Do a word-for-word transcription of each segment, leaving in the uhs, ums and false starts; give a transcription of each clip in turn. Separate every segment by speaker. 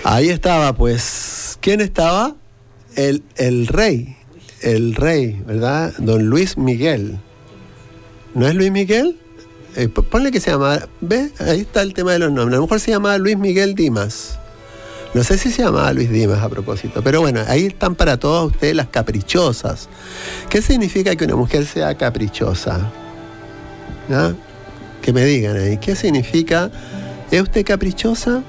Speaker 1: Ahí estaba, pues. ¿Quién estaba? El, el rey. El rey, ¿verdad? Don Luis Miguel. ¿No es Luis Miguel? Eh, ponle que se llama. ¿Ve? Ahí está el tema de los nombres. A lo mejor se llamaba Luis Miguel Dimas. No sé si se llamaba Luis Dimas a propósito. Pero bueno, ahí están para todos ustedes las caprichosas. ¿Qué significa que una mujer sea caprichosa? ¿No? Que me digan ahí. ¿Qué significa? ¿Es usted caprichosa?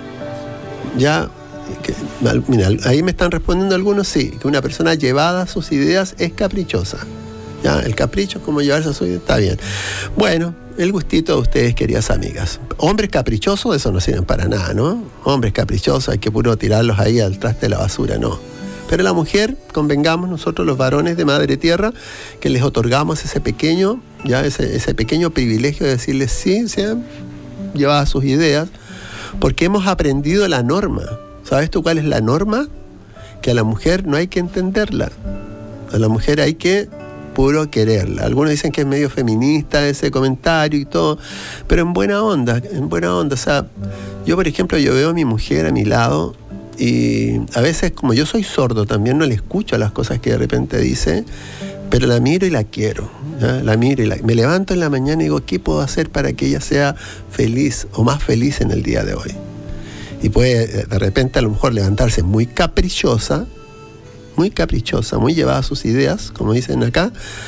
Speaker 1: Ya. Que, mira, ahí me están respondiendo algunos, sí, que una persona llevada a sus ideas es caprichosa. Ya, el capricho es como llevarse a sus ideas, está bien. Bueno, el gustito de ustedes, queridas amigas. Hombres caprichosos, eso no sirven para nada, ¿no? Hombres caprichosos, hay que puro tirarlos ahí al traste de la basura, no. Pero la mujer, convengamos nosotros los varones de Madre Tierra, que les otorgamos ese pequeño, ya ese, ese pequeño privilegio de decirles sí, sean llevadas a sus ideas, porque hemos aprendido la norma. ¿Sabes tú cuál es la norma? Que a la mujer no hay que entenderla. A la mujer hay que puro quererla. Algunos dicen que es medio feminista ese comentario y todo, pero en buena onda, en buena onda. O sea, yo por ejemplo, yo veo a mi mujer a mi lado y a veces como yo soy sordo también no le escucho las cosas que de repente dice, pero la miro y la quiero. ¿Ya? La miro y la... me levanto en la mañana y digo, ¿qué puedo hacer para que ella sea feliz o más feliz en el día de hoy? Y puede de repente a lo mejor levantarse muy caprichosa, muy caprichosa, muy llevada a sus ideas, como dicen acá,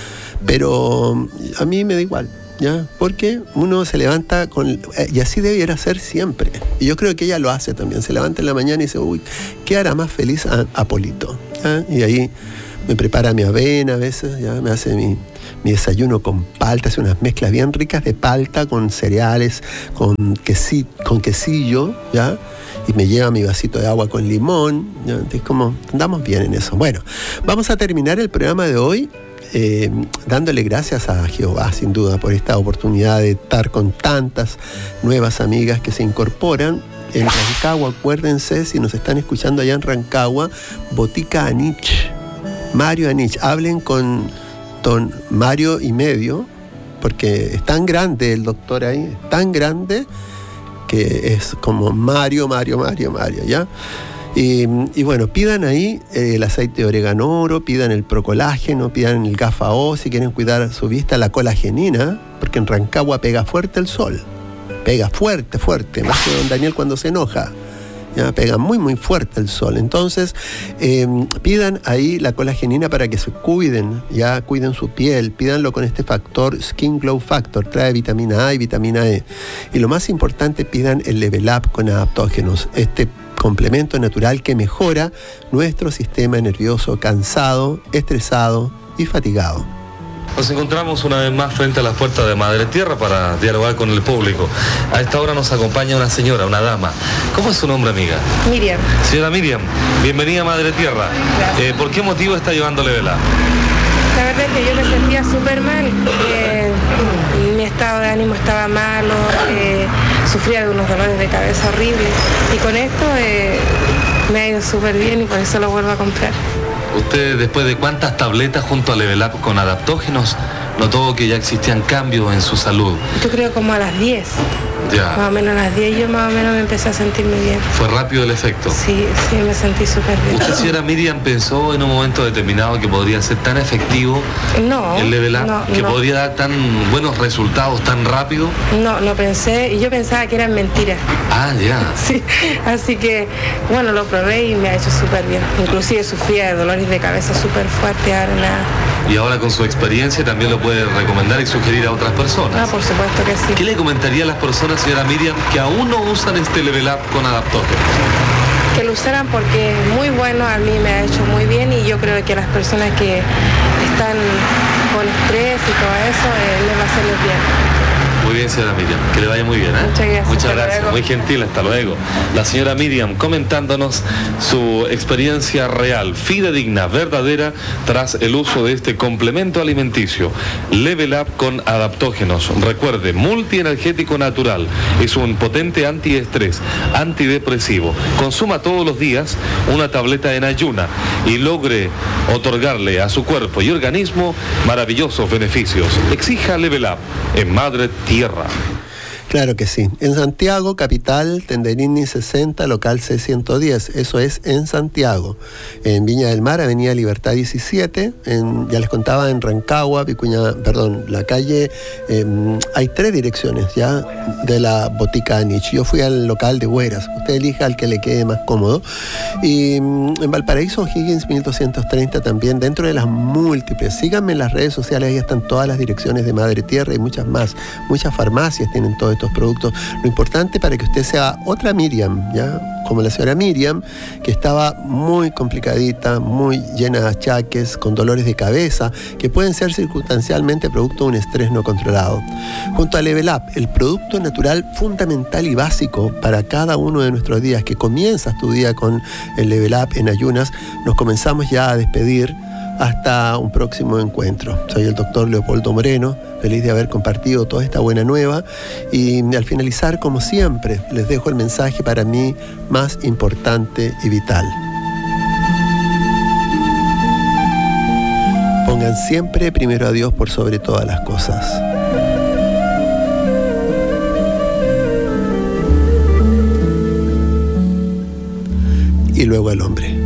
Speaker 1: pero a mí me da igual, ¿ya? Porque uno se levanta con... y así debiera ser siempre. Y yo creo que ella lo hace también, se levanta en la mañana y dice, uy, ¿qué hará más feliz a, a Polito? ¿Ya? Y ahí me prepara mi avena a veces, ¿ya? Me hace mi, mi desayuno con palta, hace unas mezclas bien ricas de palta con cereales, con, quesi, con quesillo, ¿ya? Y me lleva mi vasito de agua con limón, ¿ya? Entonces, como andamos bien en eso. Bueno, vamos a terminar el programa de hoy eh, dándole gracias a Jehová, sin duda, por esta oportunidad de estar con tantas nuevas amigas que se incorporan. En Rancagua, acuérdense, si nos están escuchando allá en Rancagua, Botica Anich, Mario Anich, hablen con don Mario y medio, porque es tan grande el doctor ahí, es tan grande que es como Mario, Mario, Mario, Mario, ¿ya? Y, y bueno, pidan ahí eh, el aceite de oreganoro, pidan el procolágeno, pidan el Gafa O, si quieren cuidar su vista, la colagenina, porque en Rancagua pega fuerte el sol, pega fuerte, fuerte, más que don Daniel cuando se enoja. Ya, pega muy muy fuerte el sol. Entonces eh, pidan ahí la colagenina para que se cuiden, ya cuiden su piel, pídanlo con este factor Skin Glow Factor, trae vitamina A y vitamina E. Y lo más importante, pidan el Level Up con adaptógenos, este complemento natural que mejora nuestro sistema nervioso cansado, estresado y fatigado.
Speaker 2: Nos encontramos una vez más frente a las puertas de Madre Tierra para dialogar con el público. A esta hora nos acompaña una señora, una dama. ¿Cómo es su nombre, amiga?
Speaker 3: Miriam.
Speaker 2: Señora Miriam, bienvenida a Madre Tierra. Eh, ¿Por qué motivo está llevándole vela?
Speaker 3: La verdad es que yo me sentía súper mal. Eh, mi estado de ánimo estaba malo, eh, sufría de unos dolores de cabeza horribles. Y con esto eh, me ha ido súper bien y por eso lo vuelvo a comprar.
Speaker 2: ¿Usted, después de cuántas tabletas junto a Level Up con adaptógenos, notó que ya existían cambios en su salud?
Speaker 3: Yo creo como a las diez.
Speaker 2: Ya.
Speaker 3: Más o menos a las diez yo más o menos me empecé a sentirme bien.
Speaker 2: ¿Fue rápido el efecto?
Speaker 3: Sí, sí, me sentí súper bien.
Speaker 2: ¿Usted, señora Miriam, pensó en un momento determinado que podría ser tan efectivo
Speaker 3: no,
Speaker 2: el Level Up,
Speaker 3: no,
Speaker 2: que
Speaker 3: no.
Speaker 2: podría dar tan buenos resultados tan rápido?
Speaker 3: No, no pensé, y yo pensaba que eran mentiras.
Speaker 2: Ah, ya.
Speaker 3: Sí, así que, bueno, lo probé y me ha hecho súper bien. Inclusive sufría de dolores de cabeza súper fuertes, ahora nada.
Speaker 2: Y ahora con su experiencia también lo puede recomendar y sugerir a otras personas.
Speaker 3: Ah, por supuesto que sí.
Speaker 2: ¿Qué le comentaría a las personas, señora Miriam, que aún no usan este Level Up con adaptógenos?
Speaker 3: Que lo usaran porque es muy bueno, a mí me ha hecho muy bien y yo creo que las personas que están con estrés y todo eso, eh, les va a hacer bien.
Speaker 2: Muy bien, señora Miriam, que le vaya muy bien, ¿eh?
Speaker 3: Muchas gracias.
Speaker 2: Muchas
Speaker 3: Hasta
Speaker 2: gracias,
Speaker 3: luego.
Speaker 2: muy gentil, hasta luego. La señora Miriam comentándonos su experiencia real, fidedigna, verdadera, tras el uso de este complemento alimenticio. Level Up con adaptógenos. Recuerde, multienergético natural. Es un potente antiestrés, antidepresivo. Consuma todos los días una tableta en ayuna y logre otorgarle a su cuerpo y organismo maravillosos beneficios. Exija Level Up en Madre Tierra.
Speaker 1: Claro que sí. En Santiago, capital, Tenderini sesenta, local C ciento diez. Eso es en Santiago. En Viña del Mar, Avenida Libertad diecisiete. En, ya les contaba, en Rancagua, Vicuña, perdón, la calle, eh, hay tres direcciones ya de la botica Anich. Yo fui al local de Hueras. Usted elija al que le quede más cómodo. Y en Valparaíso, O'Higgins mil doscientos treinta también, dentro de las múltiples. Síganme en las redes sociales, ahí están todas las direcciones de Madre Tierra y muchas más. Muchas farmacias tienen todos estos productos. Lo importante para que usted sea otra Miriam, ¿ya? Como la señora Miriam, que estaba muy complicadita, muy llena de achaques, con dolores de cabeza, que pueden ser circunstancialmente producto de un estrés no controlado. Junto a Level Up, el producto natural fundamental y básico para cada uno de nuestros días, que comienzas tu día con el Level Up en ayunas, nos comenzamos ya a despedir. Hasta un próximo encuentro. Soy el doctor Leopoldo Moreno, feliz de haber compartido toda esta buena nueva y al finalizar, como siempre, les dejo el mensaje para mí más importante y vital. Pongan siempre primero a Dios por sobre todas las cosas. Y luego al hombre.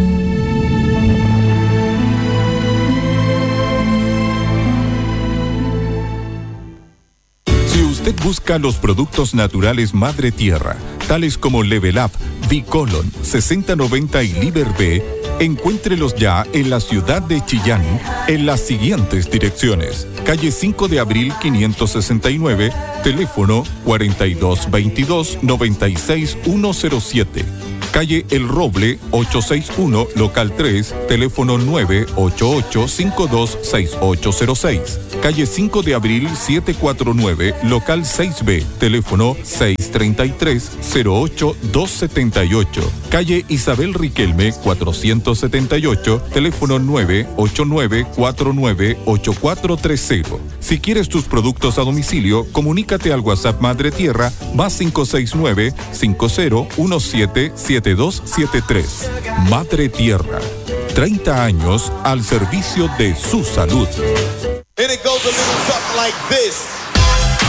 Speaker 4: Usted busca los productos naturales Madre Tierra, tales como Level Up, Bicolon, sesenta noventa y Liber B, encuéntrelos ya en la ciudad de Chillán, en las siguientes direcciones. Calle cinco de abril quinientos sesenta y nueve, teléfono cuarenta y dos veintidós noventa y seis ciento siete. Calle El Roble ochocientos sesenta y uno, local tres, teléfono nueve ocho ocho cinco dos seis ocho cero seis. Calle cinco de abril setecientos cuarenta y nueve, local seis B, teléfono seis treinta y tres cero ocho dos setenta y ocho. Calle Isabel Riquelme cuatrocientos setenta y ocho, teléfono nueve ocho nueve cuatro nueve ocho cuatro tres cero. Si quieres tus productos a domicilio, comunícate al WhatsApp Madre Tierra más cinco seis nueve cinco cero uno siete siete dos siete tres. Madre Tierra, treinta años al servicio de su salud.
Speaker 5: And it goes a little something like this.